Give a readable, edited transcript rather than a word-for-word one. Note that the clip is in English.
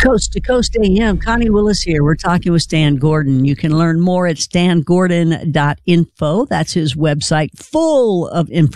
Coast to Coast AM, Connie Willis here. We're talking with Stan Gordon. You can learn more at stangordon.info. That's his website, full of information